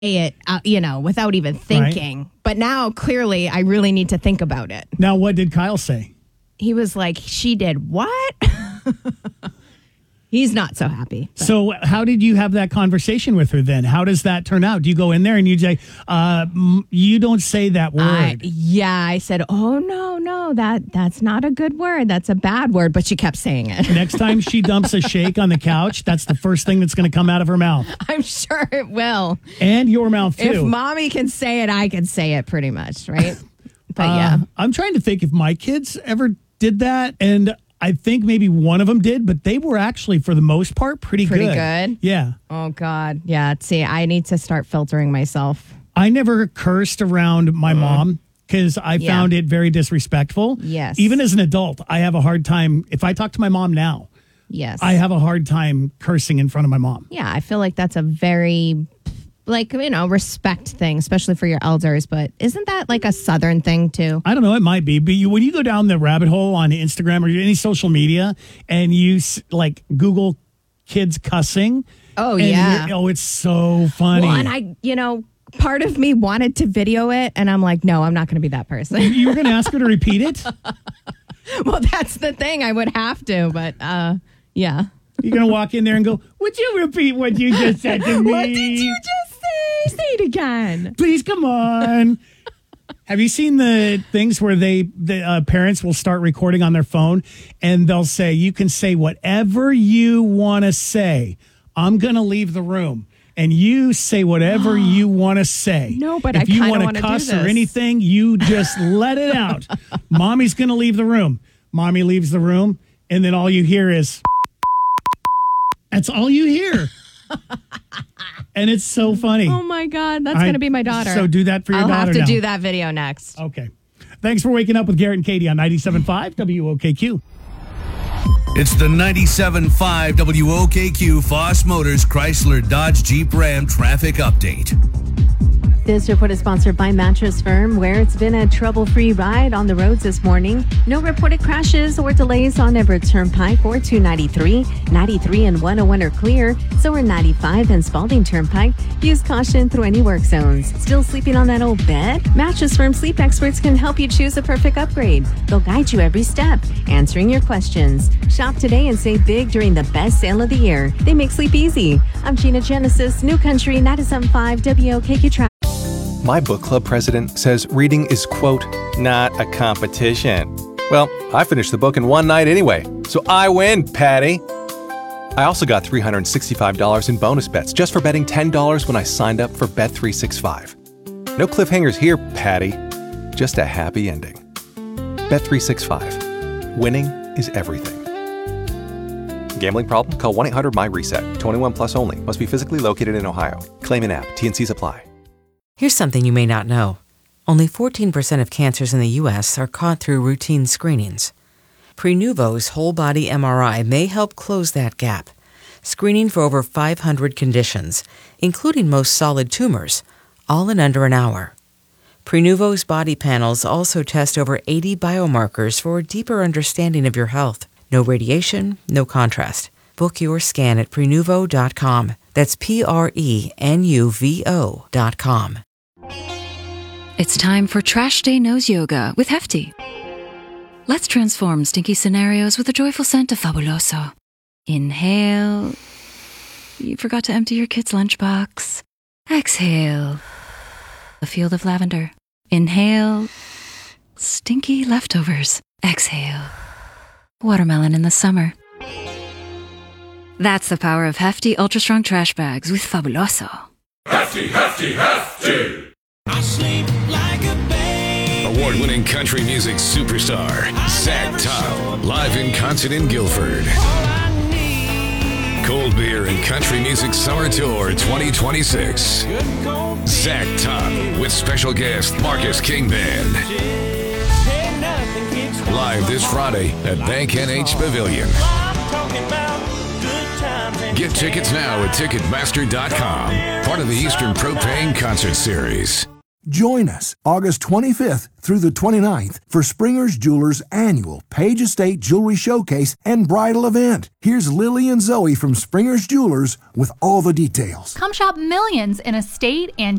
it, without even thinking. Right. But now, clearly, I really need to think about it. Now, what did Kyle say? He was like, she did what? He's not so happy. But. So how did you have that conversation with her then? How does that turn out? Do you go in there and you say, you don't say that word? I said, oh, no, that's not a good word. That's a bad word. But she kept saying it. Next time she dumps a shake on the couch, that's the first thing that's going to come out of her mouth. I'm sure it will. And your mouth, too. If mommy can say it, I can say it pretty much, right? But yeah. I'm trying to think if my kids ever did that. And I think maybe one of them did, but they were actually, for the most part, pretty good. Yeah. Oh, God. Yeah. See, I need to start filtering myself. I never cursed around my mom because I found it very disrespectful. Yes. Even as an adult, I have a hard time. If I talk to my mom now, yes, I have a hard time cursing in front of my mom. Yeah. I feel like that's a very, respect thing, especially for your elders. But isn't that like a Southern thing too? I don't know. It might be. But when you go down the rabbit hole on Instagram or any social media and you Google kids cussing. Oh, yeah. It's so funny. Well, and I, part of me wanted to video it. And I'm like, no, I'm not going to be that person. You were going to ask her to repeat it? Well, that's the thing. I would have to. But yeah. You're going to walk in there and go, would you repeat what you just said to me? What did you just say? Say it again. Please, come on. Have you seen the things where the parents will start recording on their phone and they'll say, you can say whatever you want to say. I'm going to leave the room. And you say whatever you want to say. No, but if you want to cuss or anything, you just let it out. Mommy's going to leave the room. Mommy leaves the room. And then all you hear is... That's all you hear. And it's so funny. Oh, my God. That's going to be my daughter. So do that for your daughter. I'll have to do that video next. Okay. Thanks for waking up with Garrett and Katie on 97.5 WOKQ. It's the 97.5 WOKQ Foss Motors Chrysler Dodge Jeep Ram traffic update. This report is sponsored by Mattress Firm, where it's been a trouble-free ride on the roads this morning. No reported crashes or delays on Everett Turnpike or 293. 93 and 101 are clear. So are 95 and Spalding Turnpike. Use caution through any work zones. Still sleeping on that old bed? Mattress Firm sleep experts can help you choose a perfect upgrade. They'll guide you every step, answering your questions. Shop today and save big during the best sale of the year. They make sleep easy. I'm Gina Genesis, New Country 97.5 WOKQ Traffic. My book club president says reading is, quote, not a competition. Well, I finished the book in one night anyway, so I win, Patty. I also got $365 in bonus bets just for betting $10 when I signed up for Bet365. No cliffhangers here, Patty. Just a happy ending. Bet365. Winning is everything. Gambling problem? Call 1-800-MY-RESET. 21 plus only. Must be physically located in Ohio. Claim in app. T&Cs apply. Here's something you may not know. Only 14% of cancers in the U.S. are caught through routine screenings. Prenuvo's whole-body MRI may help close that gap, screening for over 500 conditions, including most solid tumors, all in under an hour. Prenuvo's body panels also test over 80 biomarkers for a deeper understanding of your health. No radiation, no contrast. Book your scan at Prenuvo.com. That's Prenuvo.com. It's time for Trash Day Nose Yoga with Hefty. Let's transform stinky scenarios with a joyful scent of Fabuloso. Inhale. You forgot to empty your kid's lunchbox. Exhale. A field of lavender. Inhale. Stinky leftovers. Exhale. Watermelon in the summer. That's the power of Hefty Ultra Strong Trash Bags with Fabuloso. Hefty, Hefty, Hefty! I sleep like a baby. Award-winning country music superstar, Zach Top, live in concert in Guilford. Cold Beer and Country Music Summer Tour 2026. Zach Top with special guest Marcus King Band. Live this Friday at Bank NH Pavilion. Get tickets now at Ticketmaster.com, part of the Eastern Propane Concert Series. Join us August 25th through the 29th for Springer's Jewelers' annual Page Estate Jewelry Showcase and Bridal Event. Here's Lily and Zoe from Springer's Jewelers with all the details. Come shop millions in estate,